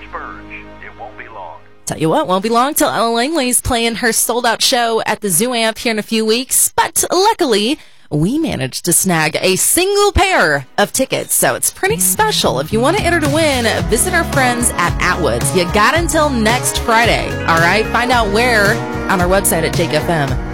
Spurge. It won't be long. Tell you what, won't be long till Ella Langley's playing her sold-out show at the Zoo Amp here in a few weeks. But luckily, we managed to snag a single pair of tickets, so it's pretty special. If you want to enter to win, visit our friends at Atwood's. You got until next Friday, all right? Find out where on our website at Jake FM.